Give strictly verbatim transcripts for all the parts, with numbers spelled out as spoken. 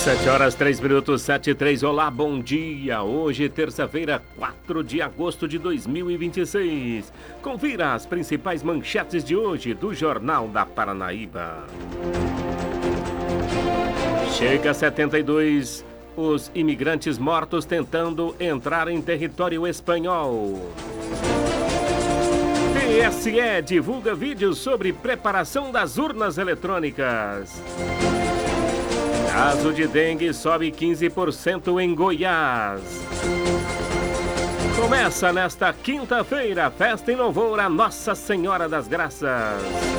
Sete horas, três minutos, sete e três. Olá, bom dia. Hoje, terça-feira, quatro de agosto de dois mil e vinte e seis. Confira as principais manchetes de hoje do Jornal da Paranaíba. Chega a setenta e dois os imigrantes mortos tentando entrar em território espanhol. T S E divulga vídeos sobre preparação das urnas eletrônicas. Caso de dengue sobe quinze por cento em Goiás. Começa nesta quinta-feira a festa em louvor a Nossa Senhora das Graças.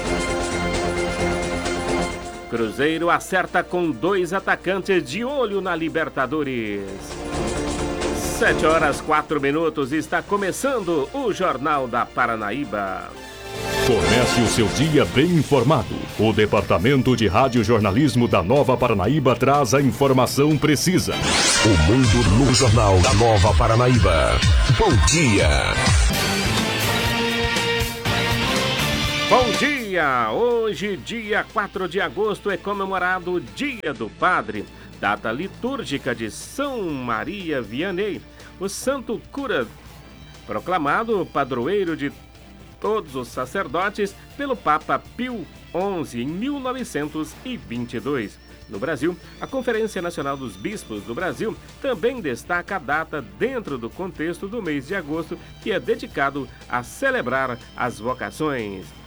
Cruzeiro acerta com dois atacantes de olho na Libertadores. Sete horas, quatro minutos, está começando o Jornal da Paranaíba. Comece o seu dia bem informado. O Departamento de Radiojornalismo da Nova Paranaíba traz a informação precisa. O mundo no Jornal da Nova Paranaíba. Bom dia! Bom dia! Hoje, dia quatro de agosto, é comemorado o Dia do Padre, data litúrgica de São Maria Vianney, o santo cura, proclamado padroeiro de todos os sacerdotes pelo Papa Pio onze em mil novecentos e vinte e dois. No Brasil, a Conferência Nacional dos Bispos do Brasil também destaca a data dentro do contexto do mês de agosto, que é dedicado a celebrar as vocações.